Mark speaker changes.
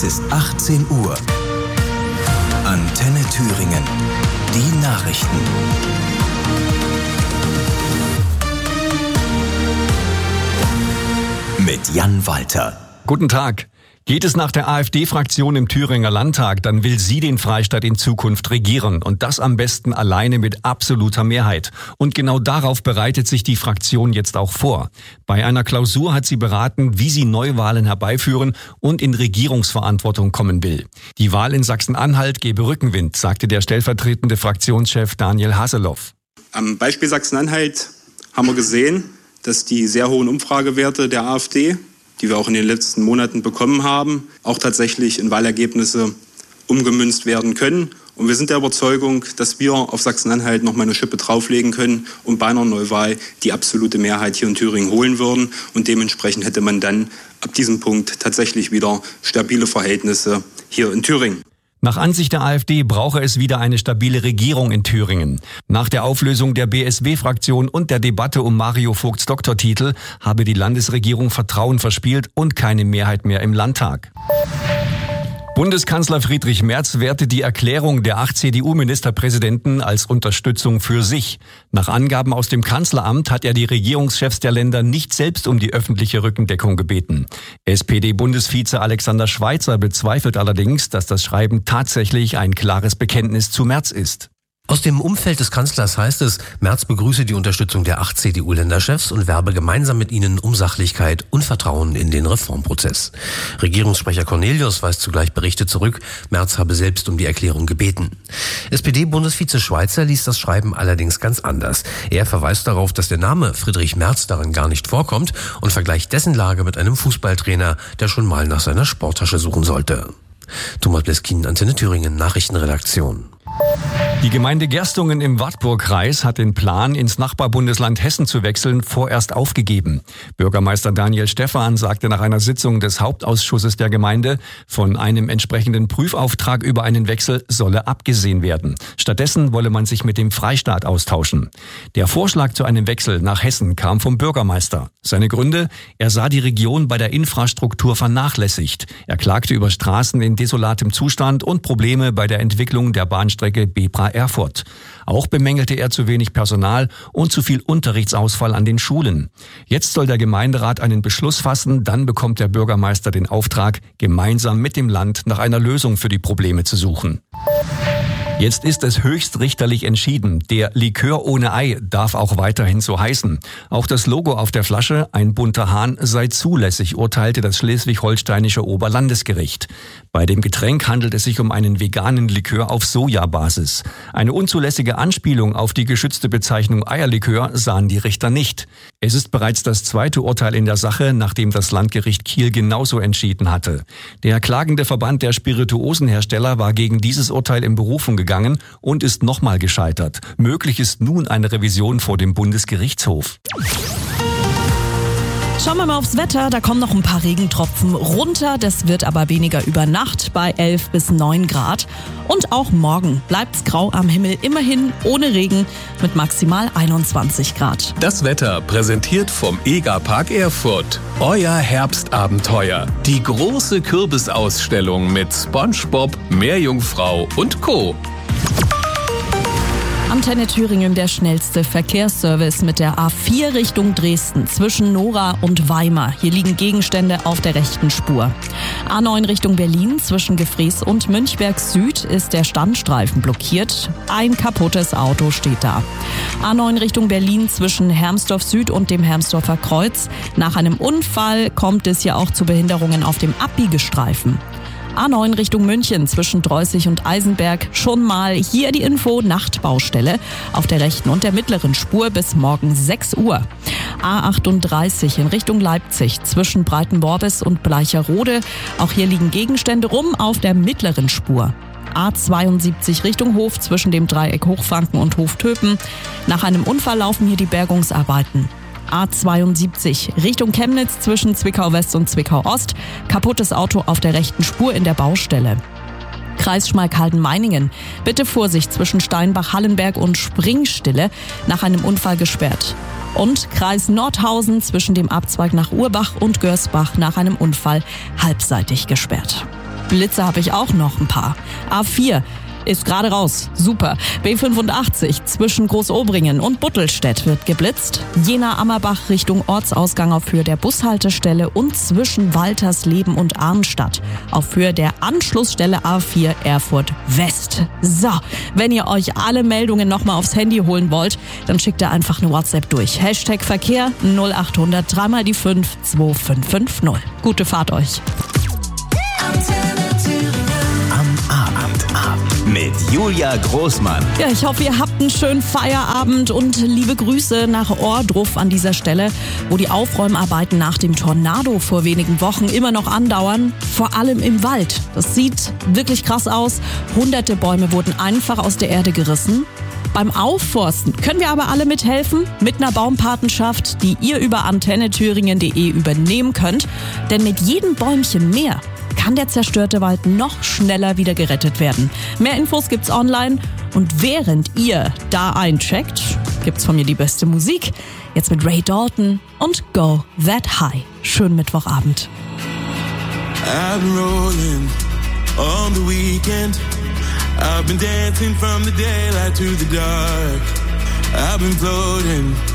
Speaker 1: Es ist 18 Uhr. Antenne Thüringen. Die Nachrichten. Mit Jan Walter.
Speaker 2: Guten Tag. Geht es nach der AfD-Fraktion im Thüringer Landtag, dann will sie den Freistaat in Zukunft regieren und das am besten alleine mit absoluter Mehrheit. Und genau darauf bereitet sich die Fraktion jetzt auch vor. Bei einer Klausur hat sie beraten, wie sie Neuwahlen herbeiführen und in Regierungsverantwortung kommen will. Die Wahl in Sachsen-Anhalt gebe Rückenwind, sagte der stellvertretende Fraktionschef Daniel Haseloff.
Speaker 3: Am Beispiel Sachsen-Anhalt haben wir gesehen, dass die sehr hohen Umfragewerte der AfD, die wir auch in den letzten Monaten bekommen haben, auch tatsächlich in Wahlergebnisse umgemünzt werden können. Und wir sind der Überzeugung, dass wir auf Sachsen-Anhalt noch mal eine Schippe drauflegen können und bei einer Neuwahl die absolute Mehrheit hier in Thüringen holen würden. Und dementsprechend hätte man dann ab diesem Punkt tatsächlich wieder stabile Verhältnisse hier in Thüringen.
Speaker 2: Nach Ansicht der AfD brauche es wieder eine stabile Regierung in Thüringen. Nach der Auflösung der BSW-Fraktion und der Debatte um Mario Vogts Doktortitel habe die Landesregierung Vertrauen verspielt und keine Mehrheit mehr im Landtag. Bundeskanzler Friedrich Merz wertet die Erklärung der 8 CDU-Ministerpräsidenten als Unterstützung für sich. Nach Angaben aus dem Kanzleramt hat er die Regierungschefs der Länder nicht selbst um die öffentliche Rückendeckung gebeten. SPD-Bundesvize Alexander Schweitzer bezweifelt allerdings, dass das Schreiben tatsächlich ein klares Bekenntnis zu Merz ist.
Speaker 4: Aus dem Umfeld des Kanzlers heißt es, Merz begrüße die Unterstützung der 8 CDU-Länderchefs und werbe gemeinsam mit ihnen um Sachlichkeit und Vertrauen in den Reformprozess. Regierungssprecher Cornelius weist zugleich Berichte zurück, Merz habe selbst um die Erklärung gebeten. SPD-Bundesvize Schweitzer liest das Schreiben allerdings ganz anders. Er verweist darauf, dass der Name Friedrich Merz darin gar nicht vorkommt und vergleicht dessen Lage mit einem Fußballtrainer, der schon mal nach seiner Sporttasche suchen sollte. Thomas Bleskin, Antenne Thüringen, Nachrichtenredaktion.
Speaker 2: Die Gemeinde Gerstungen im Wartburgkreis hat den Plan, ins Nachbarbundesland Hessen zu wechseln, vorerst aufgegeben. Bürgermeister Daniel Stephan sagte nach einer Sitzung des Hauptausschusses der Gemeinde, von einem entsprechenden Prüfauftrag über einen Wechsel solle abgesehen werden. Stattdessen wolle man sich mit dem Freistaat austauschen. Der Vorschlag zu einem Wechsel nach Hessen kam vom Bürgermeister. Seine Gründe? Er sah die Region bei der Infrastruktur vernachlässigt. Er klagte über Straßen in desolatem Zustand und Probleme bei der Entwicklung der Bahnstrecke Bebra-Erfurt. Auch bemängelte er zu wenig Personal und zu viel Unterrichtsausfall an den Schulen. Jetzt soll der Gemeinderat einen Beschluss fassen, dann bekommt der Bürgermeister den Auftrag, gemeinsam mit dem Land nach einer Lösung für die Probleme zu suchen. Jetzt ist es höchstrichterlich entschieden. Der Likör ohne Ei darf auch weiterhin so heißen. Auch das Logo auf der Flasche, ein bunter Hahn, sei zulässig, urteilte das schleswig-holsteinische Oberlandesgericht. Bei dem Getränk handelt es sich um einen veganen Likör auf Sojabasis. Eine unzulässige Anspielung auf die geschützte Bezeichnung Eierlikör sahen die Richter nicht. Es ist bereits das zweite Urteil in der Sache, nachdem das Landgericht Kiel genauso entschieden hatte. Der klagende Verband der Spirituosenhersteller war gegen dieses Urteil in Berufung gegangen und ist nochmal gescheitert. Möglich ist nun eine Revision vor dem Bundesgerichtshof.
Speaker 5: Schauen wir mal aufs Wetter, da kommen noch ein paar Regentropfen runter, das wird aber weniger über Nacht bei 11 bis 9 Grad. Und auch morgen bleibt's grau am Himmel, immerhin ohne Regen mit maximal 21 Grad.
Speaker 6: Das Wetter präsentiert vom EGA-Park Erfurt. Euer Herbstabenteuer. Die große Kürbisausstellung mit SpongeBob, Meerjungfrau und Co.
Speaker 5: Antenne Thüringen, der schnellste Verkehrsservice mit der A4 Richtung Dresden zwischen Nora und Weimar. Hier liegen Gegenstände auf der rechten Spur. A9 Richtung Berlin zwischen Gefrees und Münchberg Süd ist der Standstreifen blockiert. Ein kaputtes Auto steht da. A9 Richtung Berlin zwischen Hermsdorf Süd und dem Hermsdorfer Kreuz. Nach einem Unfall kommt es hier auch zu Behinderungen auf dem Abbiegestreifen. A9 Richtung München zwischen Dreußig und Eisenberg. Schon mal hier die Info, Nachtbaustelle auf der rechten und der mittleren Spur bis morgen 6 Uhr. A38 in Richtung Leipzig zwischen Breitenborbis und Bleicherode. Auch hier liegen Gegenstände rum auf der mittleren Spur. A72 Richtung Hof zwischen dem Dreieck Hochfranken und Hoftöpen. Nach einem Unfall laufen hier die Bergungsarbeiten. A72 Richtung Chemnitz zwischen Zwickau West und Zwickau Ost. Kaputtes Auto auf der rechten Spur in der Baustelle. Kreis Schmalkalden-Meiningen. Bitte Vorsicht zwischen Steinbach-Hallenberg und Springstille. Nach einem Unfall gesperrt. Und Kreis Nordhausen zwischen dem Abzweig nach Urbach und Görsbach nach einem Unfall halbseitig gesperrt. Blitze habe ich auch noch ein paar. A4 ist gerade raus. Super. B85 zwischen Großobringen und Buttelstedt wird geblitzt. Jena-Ammerbach Richtung Ortsausgang auf Höhe der Bushaltestelle und zwischen Waltersleben und Arnstadt auf Höhe der Anschlussstelle A4 Erfurt West. So, wenn ihr euch alle Meldungen nochmal aufs Handy holen wollt, dann schickt ihr einfach eine WhatsApp durch. #Verkehr 0800 3 die 5 2550. Gute Fahrt euch.
Speaker 1: Mit Julia Großmann.
Speaker 5: Ja, ich hoffe, ihr habt einen schönen Feierabend und liebe Grüße nach Ohrdruf an dieser Stelle, wo die Aufräumarbeiten nach dem Tornado vor wenigen Wochen immer noch andauern, vor allem im Wald. Das sieht wirklich krass aus. Hunderte Bäume wurden einfach aus der Erde gerissen. Beim Aufforsten können wir aber alle mithelfen mit einer Baumpatenschaft, die ihr über antennethüringen.de übernehmen könnt. Denn mit jedem Bäumchen mehr kann der zerstörte Wald noch schneller wieder gerettet werden. Mehr Infos gibt's online und während ihr da eincheckt, gibt's von mir die beste Musik. Jetzt mit Ray Dalton und Go That High. Schönen Mittwochabend.
Speaker 7: I've been rolling on the weekend. I've been dancing from the daylight to the dark. I've been floating